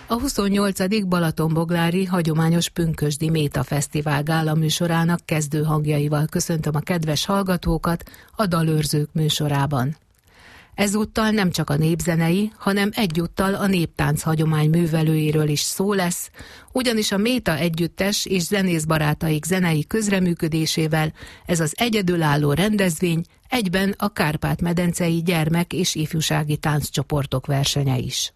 A 28. Balatonboglári hagyományos pünkösdi Méta Fesztivál gála műsorának kezdő hangjaival köszöntöm a kedves hallgatókat a Dalőrzők műsorában. Ezúttal nem csak a népzenei, hanem egyúttal a néptánc hagyomány művelőiről is szó lesz, ugyanis a Méta együttes és zenészbarátaik zenei közreműködésével ez az egyedülálló rendezvény egyben a Kárpát-medencei gyermek- és ifjúsági tánccsoportok versenye is.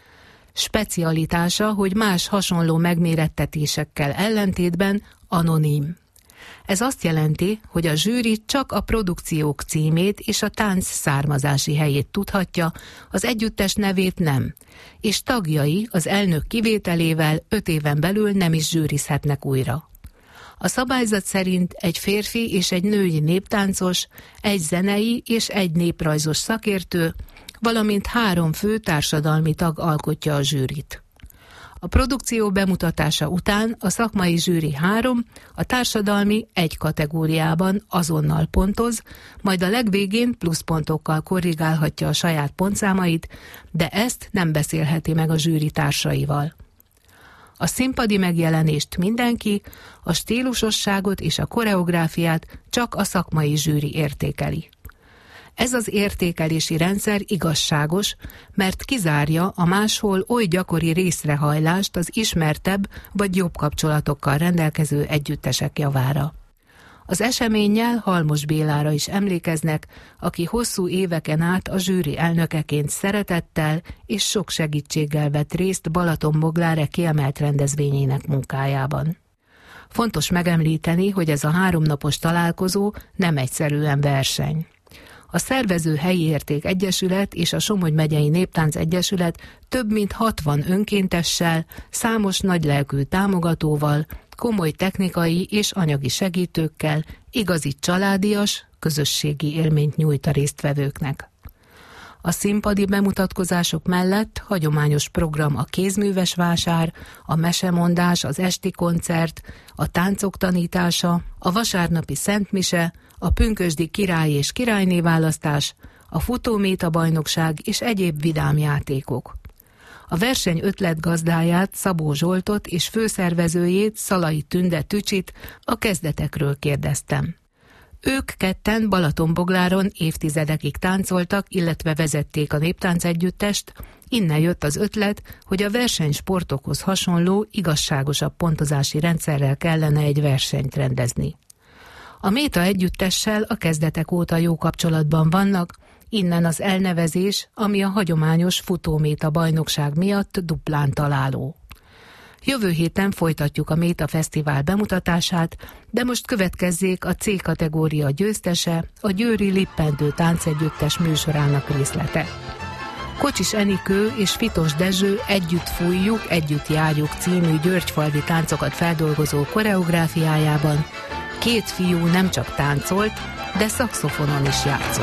Specialitása, hogy más hasonló megmérettetésekkel ellentétben anonim. Ez azt jelenti, hogy a zsűri csak a produkciók címét és a tánc származási helyét tudhatja, az együttes nevét nem, és tagjai az elnök kivételével 5 éven belül nem is zsűrizhetnek újra. A szabályzat szerint egy férfi és egy női néptáncos, egy zenei és egy néprajzos szakértő, valamint 3 fő társadalmi tag alkotja a zsűrit. A produkció bemutatása után a szakmai zsűri 3, a társadalmi 1 kategóriában azonnal pontoz, majd a legvégén pluszpontokkal korrigálhatja a saját pontszámait, de ezt nem beszélheti meg a zsűri társaival. A színpadi megjelenést mindenki, a stílusosságot és a koreográfiát csak a szakmai zsűri értékeli. Ez az értékelési rendszer igazságos, mert kizárja a máshol oly gyakori részrehajlást az ismertebb vagy jobb kapcsolatokkal rendelkező együttesek javára. Az eseménnyel Halmos Bélára is emlékeznek, aki hosszú éveken át a zsűri elnökeként szeretettel és sok segítséggel vett részt Balatonboglár kiemelt rendezvényének munkájában. Fontos megemlíteni, hogy ez a 3 napos találkozó nem egyszerűen verseny. A szervező Helyi Érték Egyesület és a Somogy megyei Néptánc Egyesület több mint 60 önkéntessel, számos nagylelkű támogatóval, komoly technikai és anyagi segítőkkel igazi családias, közösségi élményt nyújt a résztvevőknek. A színpadi bemutatkozások mellett hagyományos program a kézműves vásár, a mesemondás, az esti koncert, a táncok tanítása, a vasárnapi szentmise, a pünkösdi király és királyné választás, a futóméta bajnokság és egyéb vidám játékok. A verseny ötletgazdáját, Szabó Zsoltot és főszervezőjét, Szalai Tünde Tücsit a kezdetekről kérdeztem. Ők ketten Balatonbogláron évtizedekig táncoltak, illetve vezették a néptáncegyüttest, innen jött az ötlet, hogy a versenysportokhoz hasonló, igazságosabb pontozási rendszerrel kellene egy versenyt rendezni. A Méta együttessel a kezdetek óta jó kapcsolatban vannak, innen az elnevezés, ami a hagyományos futóméta bajnokság miatt duplán találó. Jövő héten folytatjuk a Méta Fesztivál bemutatását, de most következzék a C kategória győztese, a győri Lippendő táncegyüttes műsorának részlete. Kocsis Enikő és Fitos Dezső Együtt fújjuk, együtt járjuk című györgyfalvi táncokat feldolgozó koreográfiájában 2 fiú nem csak táncolt, de szaxofonon is játszott.